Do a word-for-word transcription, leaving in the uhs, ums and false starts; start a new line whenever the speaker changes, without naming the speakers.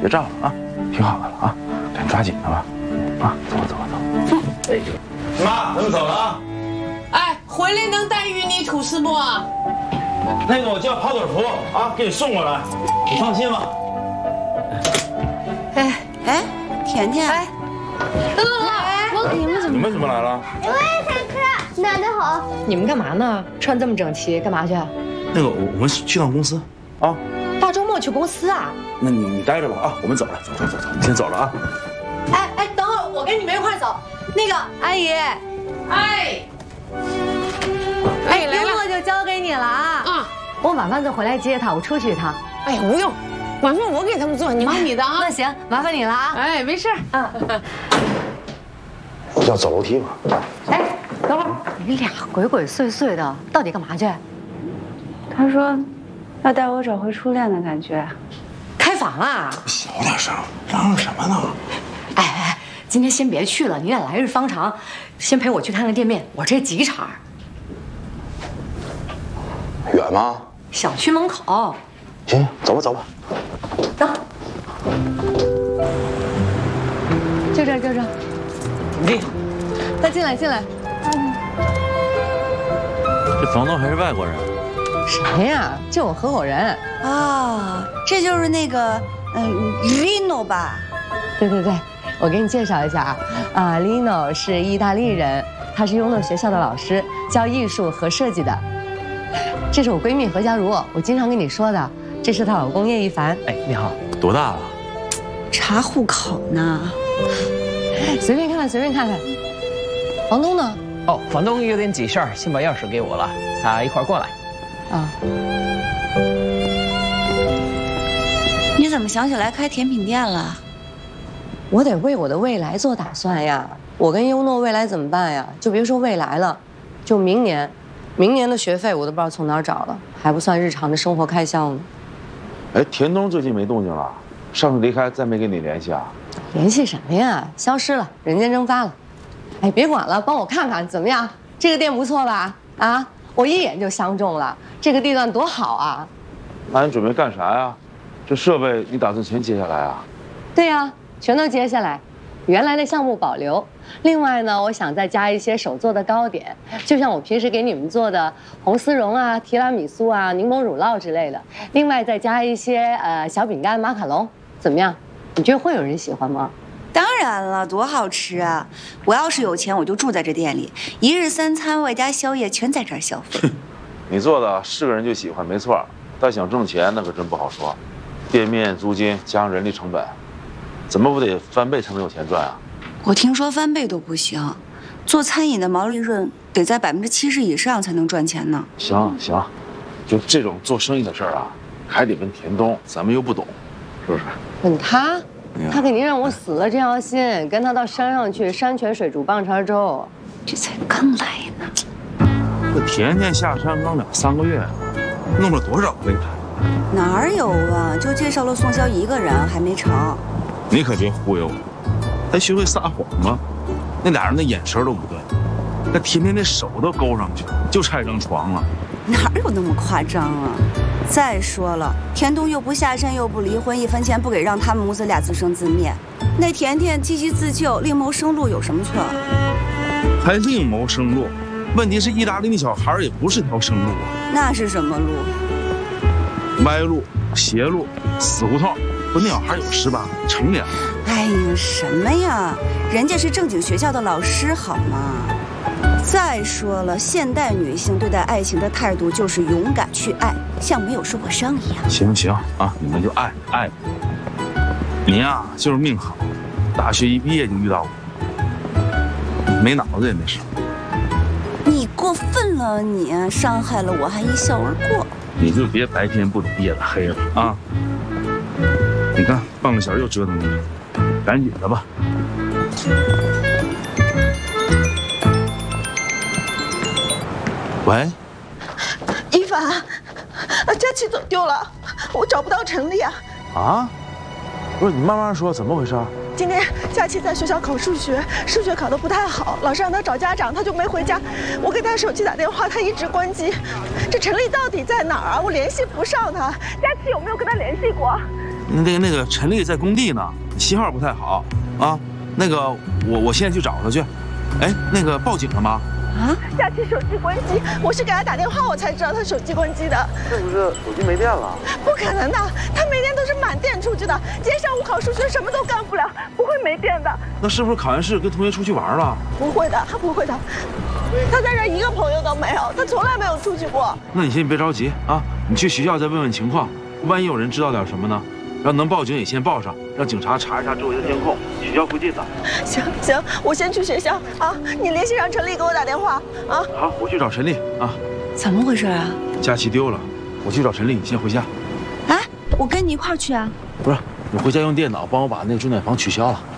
别照了啊，挺好的了啊，赶紧抓紧了吧，啊，走吧走吧走。哎，妈，咱们走了啊。
哎，回来能带芋泥吐司不？
那个我叫跑腿服啊，给你送过来，你放心吧。
哎哎，甜甜，哎，
等等哎，我你们怎么
你们怎么来了？
我也想吃。奶奶好。
你们干嘛呢？穿这么整齐，干嘛去？
那个我我们去趟公司啊。
大周末去公司啊？
那你你待着吧啊，我们走了，走走走走，你先走了啊。
哎哎，等会儿我跟你们一块儿走。那个阿姨，
哎，
哎，来了就交给你了啊。
啊，
我晚饭就回来接他，我出去一趟。
哎呀，不用，晚饭我给他们做，你忙你的啊。
那行，麻烦你了啊。
哎，没事。
嗯。
要走楼梯吗？
哎，等会儿，你俩鬼鬼祟祟的，到底干嘛去？
他说，要带我找回初恋的感觉。
开房啊？
小点声，嚷嚷什么呢？
哎哎，今天先别去了，你俩来日方长，先陪我去看看店面，我这急茬。
远吗？
小区门口。
行，走吧走吧。
走。就这就这。
你，
快进来进来。
这房东还是外国人？
谁呀？就我合伙人。
啊，这就是那个嗯 Lino 吧？
对对对，我给你介绍一下啊，啊 Lino 是意大利人，他是优诺学校的老师，教艺术和设计的。这是我闺蜜何佳茹，我经常跟你说的。这是她老公叶一凡。
哎，你好，多大了？
查户口呢。
随便看看，随便看看。房东呢？
哦，房东有点急事儿，先把钥匙给我了，他一会儿过来。
啊。
你怎么想起来开甜品店了？
我得为我的未来做打算呀。我跟优诺未来怎么办呀？就别说未来了，就明年，明年的学费我都不知道从哪儿找了，还不算日常的生活开销呢。
哎，田东最近没动静了，上次离开再没跟你联系啊？
联系什么呀？消失了，人间蒸发了。哎，别管了，帮我看看怎么样？这个店不错吧？啊，我一眼就相中了，这个地段多好啊！
那你准备干啥呀？这设备你打算全接下来啊？
对呀，全都接下来，原来的项目保留。另外呢，我想再加一些手做的糕点，就像我平时给你们做的红丝绒啊、提拉米苏啊、柠檬乳酪之类的。另外再加一些呃小饼干、马卡龙，怎么样？你觉得会有人喜欢吗？
当然了，多好吃啊！我要是有钱，我就住在这店里，一日三餐外加宵夜全在这儿消费。
你做的是个人就喜欢，没错，但想挣钱那可真不好说。店面租金加上人力成本，怎么不得翻倍才能有钱赚啊？
我听说翻倍都不行，做餐饮的毛利润得在百分之七十以上才能赚钱呢。
行行，就这种做生意的事儿啊，还得问田东，咱们又不懂，是不是？
问他，他肯定让我死了这条心，跟他到山上去山泉水煮棒碴粥。
这才刚来呢。
这甜甜下山刚两三个月，弄了多少个擂台？
哪儿有啊？就介绍了宋潇一个人，还没成。
你可别忽悠我，还学会撒谎吗？那俩人的眼神都不对，那甜甜那手都勾上去了，就差一张床了。
哪有那么夸张啊？再说了，田东又不下山又不离婚，一分钱不给，让他们母子俩自生自灭。那甜甜积极自救，另谋生路有什么错？
还另谋生路？问题是意大利那小孩也不是条生路啊。
那是什么路？
歪路、斜路、死胡同。不，那小孩有十八，成年了。
哎呀，什么呀？人家是正经学校的老师，好吗？再说了，现代女性对待爱情的态度就是勇敢去爱，像没有受过伤一样。
行行啊，你们就爱爱。你呀、啊，就是命好，大学一毕业就遇到我，没脑子也那是。
你过分了，你伤害了我，还一笑而过。
你就别白天不懂夜的黑了啊！你看，半个小时又折腾你，赶紧的吧。喂，
一凡，佳琪走丢了，我找不到陈丽啊。
啊？不是，你慢慢说，怎么回事？
今天佳琪在学校考数学，数学考得不太好，老师让他找家长，他就没回家。我给他手机打电话，他一直关机。这陈丽到底在哪儿啊？我联系不上他。佳琪有没有跟他联系过？
那个那个陈丽在工地呢，信号不太好啊。那个我我现在去找她去。哎，那个报警了吗？
啊！佳琪手机关机，我是给他打电话，我才知道他手机关机的。
是不是手机没电了？
不可能的，他每天都是满电出去的。今天上午考数学什么都干不了，不会没电的。
那是不是考完试跟同学出去玩了？
不会的，他不会的。他在这一个朋友都没有，他从来没有出去过。
那你先别着急啊，你去学校再问问情况，万一有人知道点什么呢？要能报警也先报上，让警察查一查周围的监控，学校附近的。
行行，我先去学校啊，你联系让陈丽给我打电话啊。
好，我去找陈丽啊。
怎么回事啊？
佳琪丢了，我去找陈丽，你先回家。
哎，我跟你一块儿去啊。
不是，你回家用电脑帮我把那个钟点房取消了。